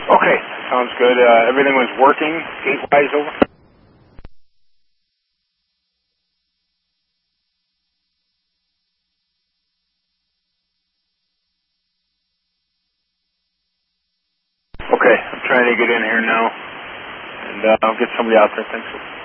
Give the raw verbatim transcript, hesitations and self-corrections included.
Okay, sounds good. Uh, everything was working gate-wise over? Okay, I'm trying to get in here now, and uh, I'll get somebody out there. Thanks.